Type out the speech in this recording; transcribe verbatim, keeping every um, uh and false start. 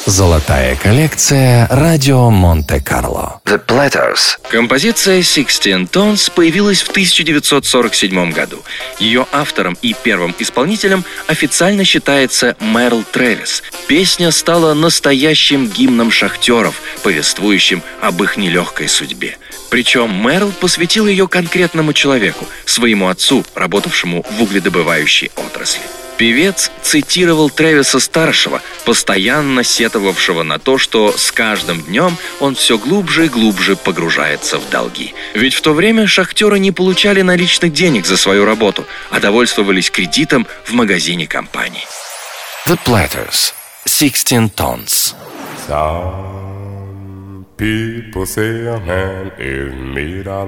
Золотая коллекция «Радио Монте-Карло». The Platters. Композиция «Sixteen Tones» появилась в тысяча девятьсот сорок седьмом году. Ее автором и первым исполнителем официально считается Мерл Трэвис. Песня стала настоящим гимном шахтеров, повествующим об их нелегкой судьбе. Причем Мерл посвятил ее конкретному человеку, своему отцу, работавшему в угледобывающей отрасли. Певец цитировал Трэвиса-старшего, постоянно сетовавшего на то, что с каждым днем он все глубже и глубже погружается в долги. Ведь в то время шахтеры не получали наличных денег за свою работу, а довольствовались кредитом в магазине компании. The Platters. Sixteen Tones. Some people say a man is made out